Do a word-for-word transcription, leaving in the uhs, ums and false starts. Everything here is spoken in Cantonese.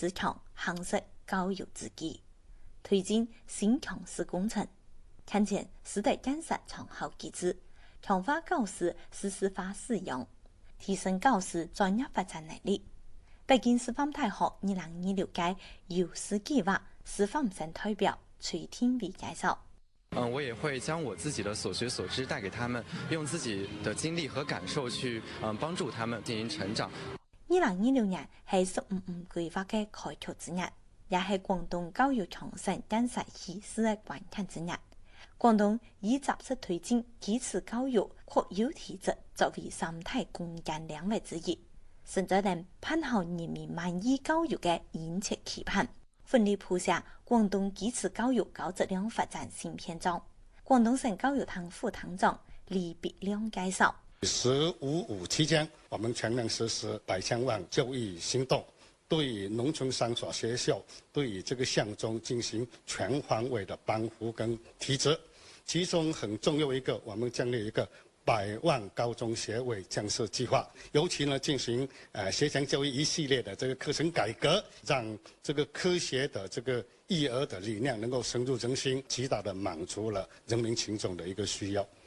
自強夯實教育自己，推進新強勢工程，看見時代建設長效機制，強化教師實時化使用，提升教師專業發展能力。北京師範大學二零二六屆優勢計劃師範生代表崔天偉介紹。 嗯，我也會將我自己的所學所知帶給他們，用自己的經歷和感受去嗯幫助他們進行成長。 二零二六年係十五五規劃嘅開拓之年，也係廣東教育創新建設起勢嘅關鍵之年。廣東以扎實推進基礎教育國有體制作為三大攻堅兩位之一，實在能辦好人民滿意教育嘅殷切期盼，奮力譜下廣東基礎教育高質量發展新篇章。廣東省教育廳副廳長李必亮介紹： 十五五期間，我們全面實施百千萬教育行動，對於農村三所學校，對於這個鄉中進行全方位的幫扶跟提質。其中很重要一個，我們建立一個百萬高中學位建設計劃，尤其呢進行呃學前教育一系列的這個課程改革，讓這個科學的這個育兒的理念能夠深入人心，極大的滿足了人民群眾的一個需要。